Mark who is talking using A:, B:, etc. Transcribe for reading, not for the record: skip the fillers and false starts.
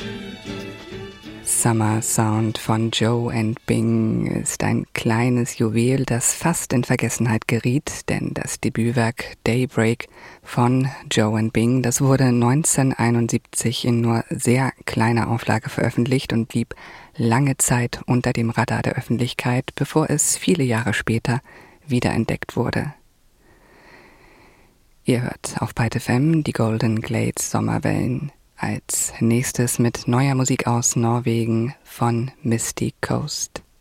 A: Summer Sound von Joe and Bing ist ein kleines Juwel, das fast in Vergessenheit geriet, denn das Debütwerk Daybreak von Joe and Bing, das wurde 1971 in nur sehr kleiner Auflage veröffentlicht und blieb lange Zeit unter dem Radar der Öffentlichkeit, bevor es viele Jahre später wiederentdeckt wurde. Ihr hört auf Byte FM die Golden Glades Sommerwellen. Als nächstes mit neuer Musik aus Norwegen von Misty Coast.